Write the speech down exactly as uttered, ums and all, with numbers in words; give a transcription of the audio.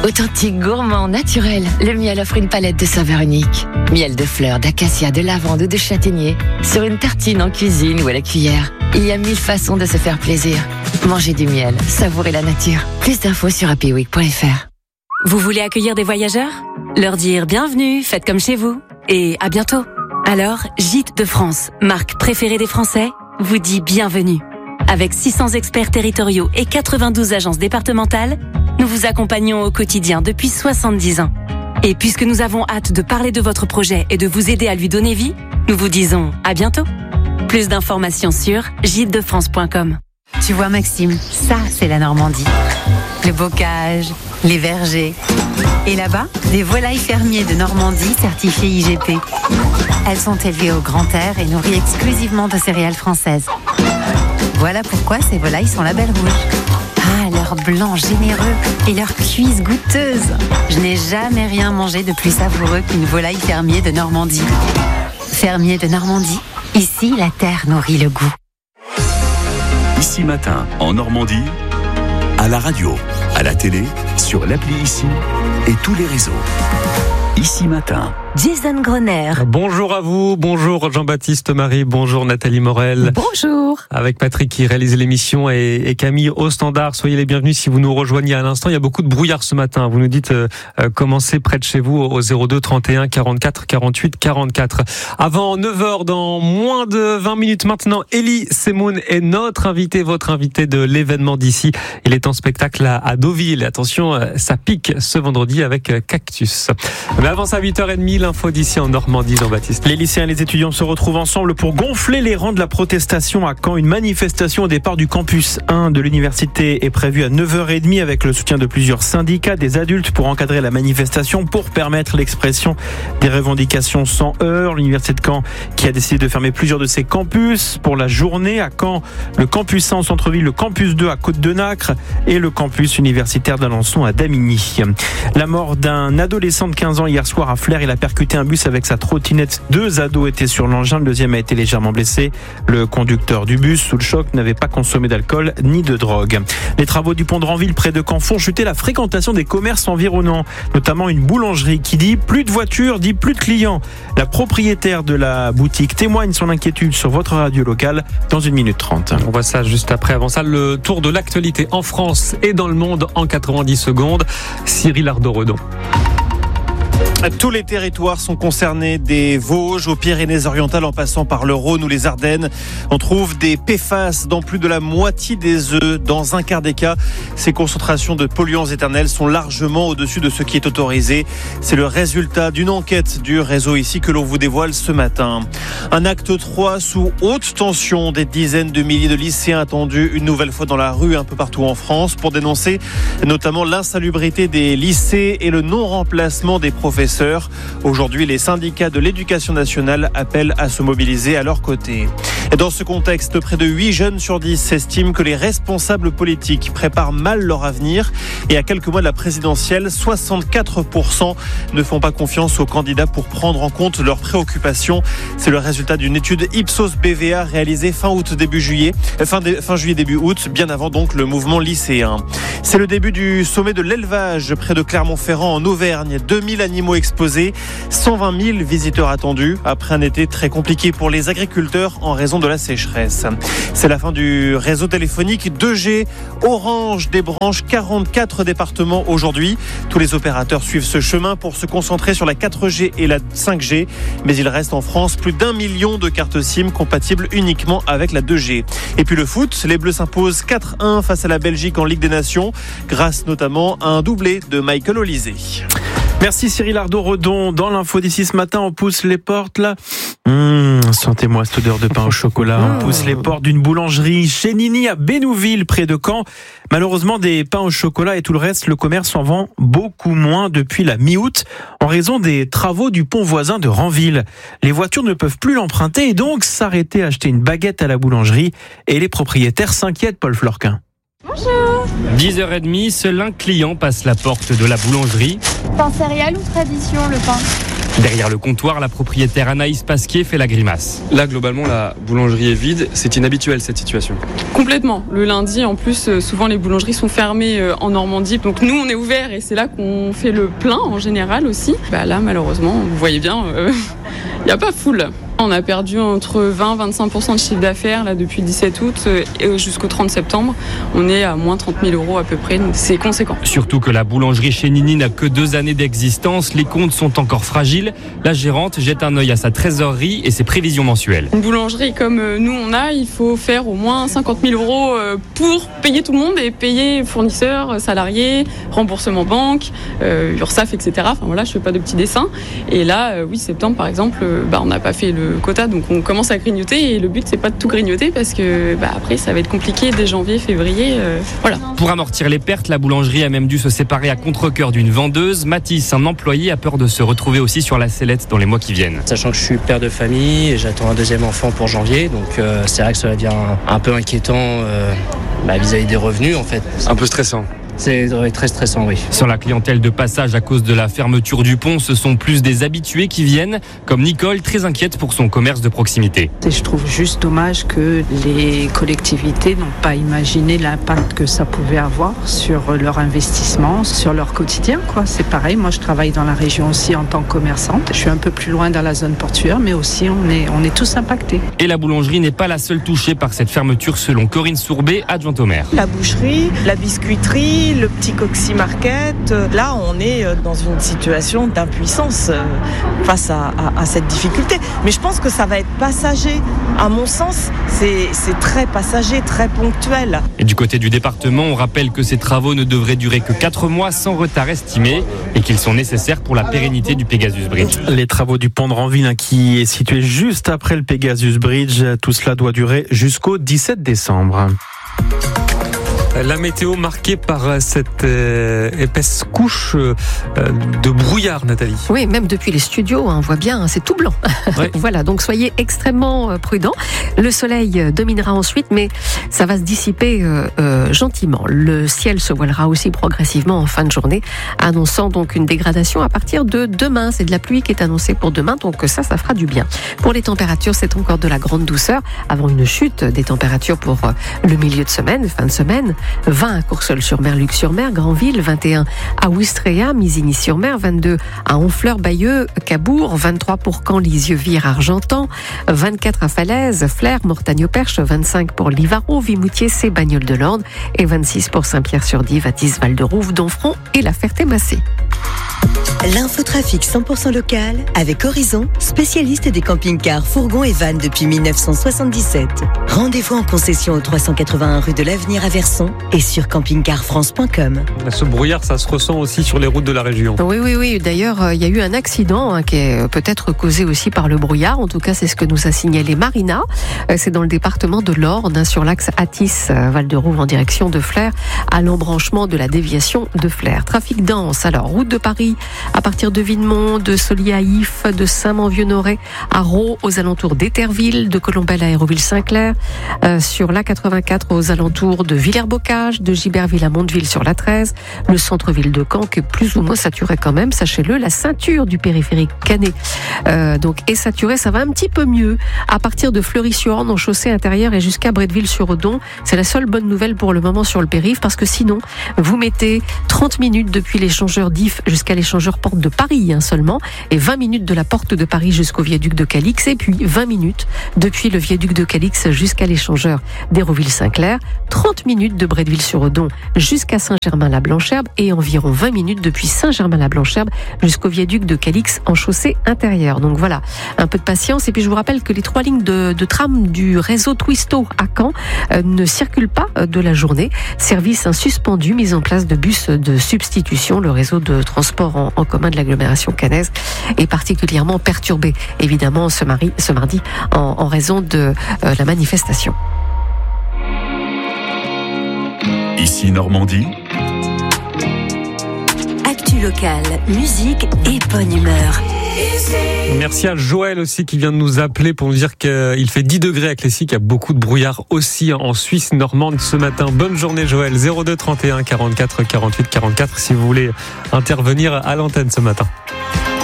Authentique, gourmand, naturel, le miel offre une palette de saveurs uniques. Miel de fleurs, d'acacia, de lavande ou de châtaignier. Sur une tartine en cuisine ou à la cuillère. Il y a mille façons de se faire plaisir. Mangez du miel, savourez la nature. Plus d'infos sur happy week point f r. Vous voulez accueillir des voyageurs ? Leur dire bienvenue, faites comme chez vous. Et à bientôt. Alors, Gîtes de France, marque préférée des Français, vous dit bienvenue. Avec six cents experts territoriaux et quatre-vingt-douze agences départementales, nous vous accompagnons au quotidien depuis soixante-dix ans. Et puisque nous avons hâte de parler de votre projet et de vous aider à lui donner vie, nous vous disons à bientôt. Plus d'informations sur gîtes de france point com. Tu vois Maxime, ça c'est la Normandie. Le bocage, les vergers. Et là-bas, des volailles fermiers de Normandie certifiées I G P. Elles sont élevées au grand air et nourries exclusivement de céréales françaises. Voilà pourquoi ces volailles sont label rouge. Ah, leur blanc généreux et leur cuisse goûteuse. Je n'ai jamais rien mangé de plus savoureux qu'une volaille fermier de Normandie. Fermier de Normandie, ici la terre nourrit le goût. Ici Matin, en Normandie, à la radio, à la télé, sur l'appli Ici et tous les réseaux. Ici Matin. Jason Groner. Bonjour à vous, bonjour Jean-Baptiste Marie, bonjour Nathalie Morel. Bonjour. Avec Patrick qui réalise l'émission et, et Camille au standard. Soyez les bienvenus si vous nous rejoignez à l'instant. Il y a beaucoup de brouillard ce matin. Vous nous dites euh, commencez près de chez vous au zéro deux trente et un quarante-quatre quarante-huit quarante-quatre. Avant neuf heures, dans moins de vingt minutes maintenant, Elie Semoun est notre invité, votre invité de l'événement d'ici. Il est en spectacle à, à Deauville. Attention, ça pique ce vendredi avec Cactus. Mais avant ça, huit heures trente, l'info d'ici en Normandie, Jean-Baptiste. Les lycéens et les étudiants se retrouvent ensemble pour gonfler les rangs de la protestation à Caen. Une manifestation au départ du campus un de l'université est prévue à neuf heures trente avec le soutien de plusieurs syndicats, des adultes pour encadrer la manifestation, pour permettre l'expression des revendications sans heurts. L'université de Caen qui a décidé de fermer plusieurs de ses campus pour la journée. À Caen, le campus un au centre-ville, le campus deux à Côte-de-Nacre et le campus universitaire d'Alençon à Damigny. La mort d'un adolescent de quinze ans hier soir à Flers. Il a percuté un bus avec sa trottinette. Deux ados étaient sur l'engin. Le deuxième a été légèrement blessé. Le conducteur du bus, sous le choc, n'avait pas consommé d'alcool ni de drogue. Les travaux du pont de Ranville près de Caen font chuter la fréquentation des commerces environnants, notamment une boulangerie qui dit plus de voitures, dit plus de clients. La propriétaire de la boutique témoigne son inquiétude sur votre radio locale dans une minute trente. On voit ça juste après. Avant ça, le tour de l'actualité en France et dans le monde en quatre-vingt-dix secondes. Cyril Ardo-Redon. Tous les territoires sont concernés, des Vosges aux Pyrénées-Orientales en passant par le Rhône ou les Ardennes. On trouve des P F A S dans plus de la moitié des œufs. Dans un quart des cas, ces concentrations de polluants éternels sont largement au-dessus de ce qui est autorisé. C'est le résultat d'une enquête du réseau ici que l'on vous dévoile ce matin. Un acte trois sous haute tension. Des dizaines de milliers de lycéens attendus une nouvelle fois dans la rue un peu partout en France pour dénoncer notamment l'insalubrité des lycées et le non-remplacement des professeurs. Aujourd'hui, les syndicats de l'éducation nationale appellent à se mobiliser à leur côté. Et dans ce contexte, près de huit jeunes sur dix estiment que les responsables politiques préparent mal leur avenir. Et à quelques mois de la présidentielle, soixante-quatre pour cent ne font pas confiance aux candidats pour prendre en compte leurs préoccupations. C'est le résultat d'une étude Ipsos B V A réalisée fin août, début juillet, fin, de, fin juillet, début août, bien avant donc le mouvement lycéen. C'est le début du sommet de l'élevage près de Clermont-Ferrand en Auvergne. deux mille animaux exposés, cent vingt mille visiteurs attendus après un été très compliqué pour les agriculteurs en raison de la sécheresse. C'est la fin du réseau téléphonique deux G. Orange débranche quarante-quatre départements aujourd'hui. Tous les opérateurs suivent ce chemin pour se concentrer sur la quatre G et la cinq G. Mais il reste en France plus d'un million de cartes SIM compatibles uniquement avec la deux G. Et puis le foot, les Bleus s'imposent quatre un face à la Belgique en Ligue des Nations, grâce notamment à un doublé de Michael Olysée. Merci Cyril Ardo-Redon. Dans l'info d'ici ce matin, on pousse les portes là. Mmh, sentez-moi cette odeur de pain au chocolat. On pousse les portes d'une boulangerie chez Nini à Bénouville, près de Caen. Malheureusement, des pains au chocolat et tout le reste, le commerce en vend beaucoup moins depuis la mi-août en raison des travaux du pont voisin de Ranville. Les voitures ne peuvent plus l'emprunter et donc s'arrêter à acheter une baguette à la boulangerie. Et les propriétaires s'inquiètent, Paul Florquin. Bonjour. dix heures trente, seul un client passe la porte de la boulangerie. Pain céréales ou tradition, le pain ? Derrière le comptoir, la propriétaire Anaïs Pasquier fait la grimace. Là, globalement, la boulangerie est vide. C'est inhabituel, cette situation. Complètement. Le lundi, en plus, souvent les boulangeries sont fermées en Normandie. Donc nous, on est ouverts et c'est là qu'on fait le plein en général aussi. Bah là, malheureusement, vous voyez bien, il euh, n'y a pas foule. On a perdu entre vingt et vingt-cinq pour cent de chiffre d'affaires là, depuis le dix-sept août et jusqu'au trente septembre. On est à moins trente mille euros à peu près, donc c'est conséquent. Surtout que la boulangerie chez Nini n'a que deux années d'existence. Les comptes sont encore fragiles. La gérante jette un œil à sa trésorerie et ses prévisions mensuelles. Une boulangerie comme nous on a, il faut faire au moins cinquante mille euros pour payer tout le monde et payer fournisseurs, salariés, remboursement banque, euh, URSSAF, et cetera. Enfin voilà, je fais pas de petits dessins. Et là, euh, oui, septembre par exemple, euh, bah, on n'a pas fait le quota, donc on commence à grignoter et le but c'est pas de tout grignoter parce que bah, après ça va être compliqué dès janvier, février, euh, voilà. Pour amortir les pertes, la boulangerie a même dû se séparer à contre-cœur d'une vendeuse. Mathis, un employé, a peur de se retrouver aussi sur la sellette dans les mois qui viennent. Sachant que je suis père de famille et j'attends un deuxième enfant pour janvier, donc euh, c'est vrai que ça devient un, un peu inquiétant euh, bah, vis-à-vis des revenus en fait. Un peu stressant. C'est très stressant, oui. Sur la clientèle de passage à cause de la fermeture du pont, ce sont plus des habitués qui viennent, comme Nicole, très inquiète pour son commerce de proximité. Et je trouve juste dommage que les collectivités n'ont pas imaginé l'impact que ça pouvait avoir sur leur investissement, sur leur quotidien, quoi. C'est pareil, moi je travaille dans la région aussi en tant que commerçante. Je suis un peu plus loin dans la zone portuaire, mais aussi on est, on est tous impactés. Et la boulangerie n'est pas la seule touchée par cette fermeture, selon Corinne Sourbet, adjointe au maire. La boucherie, la biscuiterie, le petit Coxy Market, là on est dans une situation d'impuissance face à, à, à cette difficulté. Mais je pense que ça va être passager. À mon sens, c'est, c'est très passager, très ponctuel. Et du côté du département, on rappelle que ces travaux ne devraient durer que quatre mois sans retard estimé et qu'ils sont nécessaires pour la pérennité du Pegasus Bridge. Les travaux du pont de Ranville hein, qui est situé juste après le Pegasus Bridge, tout cela doit durer jusqu'au dix-sept décembre. La météo marquée par cette euh, épaisse couche euh, de brouillard, Nathalie. Oui, même depuis les studios, hein, on voit bien, hein, c'est tout blanc. Ouais. Voilà, donc soyez extrêmement prudents. Le soleil dominera ensuite, mais ça va se dissiper euh, euh, gentiment. Le ciel se voilera aussi progressivement en fin de journée, annonçant donc une dégradation à partir de demain. C'est de la pluie qui est annoncée pour demain, donc ça, ça fera du bien. Pour les températures, c'est encore de la grande douceur, avant une chute des températures pour le milieu de semaine, fin de semaine. vingt à Courseulles-sur-Mer, Luc-sur-Mer, Granville, vingt et un à Ouistreham, Isigny-sur-Mer, vingt-deux à Honfleur, Bayeux, Cabourg, vingt-trois pour Caen, Lisieux, Vire, Argentan, vingt-quatre à Falaise, Flers, Mortagne-au-Perche, vingt-cinq pour Livarot, Vimoutier, c'est Bagnoles-de-Lorne et vingt-six pour Saint-Pierre-sur-Dive, Athis, Val-de-Rouve, Donfront et La Ferté-Massé. L'infotrafic cent pour cent local avec Horizon, spécialiste des camping-cars, fourgons et vannes depuis mille neuf cent soixante-dix-sept. Rendez-vous en concession au trois cent quatre-vingt-un rue de l'Avenir à Verson et sur camping car france point com. Ce brouillard, ça se ressent aussi sur les routes de la région. Oui, oui, oui. D'ailleurs, il y a eu un accident hein, qui est peut-être causé aussi par le brouillard. En tout cas, c'est ce que nous a signalé Marina. C'est dans le département de l'Orne, hein, sur l'axe Athis-Val-de-Rouve en direction de Flers, à l'embranchement de la déviation de Flers. Trafic dense. Alors, route de Paris, à partir de Villemont, de Solier à Ifs, de Saint-Mand-Vieux-Norey à Raux, aux alentours d'Éterville, de Colombelle à Hérouville-Saint-Clair, euh, sur l'A quatre-vingt-quatre aux alentours de Villers-Bocage, de Giberville à Mondeville sur l'A treize, le centre-ville de Caen qui est plus ou moins saturé quand même, sachez-le, la ceinture du périphérique Canet euh, donc est saturée, ça va un petit peu mieux à partir de Fleury-sur-Orne en chaussée intérieure et jusqu'à Bretteville-sur-Odon. C'est la seule bonne nouvelle pour le moment sur le périph' parce que sinon vous mettez trente minutes depuis l'échangeur d'If jusqu'à l'échangeur porte de Paris hein, seulement, et vingt minutes de la porte de Paris jusqu'au viaduc de Calix, et puis vingt minutes depuis le viaduc de Calix jusqu'à l'échangeur d'Hérouville-Saint-Clair, trente minutes de Bretteville-sur-Odon jusqu'à Saint-Germain-la-Blancherbe et environ vingt minutes depuis Saint-Germain-la-Blancherbe jusqu'au viaduc de Calix en chaussée intérieure. Donc voilà, un peu de patience. Et puis je vous rappelle que les trois lignes de, de tram du réseau Twisto à Caen euh, ne circulent pas euh, de la journée. Service suspendu, mise en place de bus de substitution. Le réseau de transport en, en commun de l'agglomération caennaise est particulièrement perturbé, évidemment, ce, mari, ce mardi en, en raison de euh, la manifestation. Ici Normandie. Actu locale, musique et bonne humeur. Merci à Joël aussi qui vient de nous appeler pour nous dire qu'il fait dix degrés à Clécy, qu'il y a beaucoup de brouillard aussi en Suisse normande ce matin. Bonne journée Joël, zéro deux trente et un quarante-quatre quarante-huit quarante-quatre si vous voulez intervenir à l'antenne ce matin.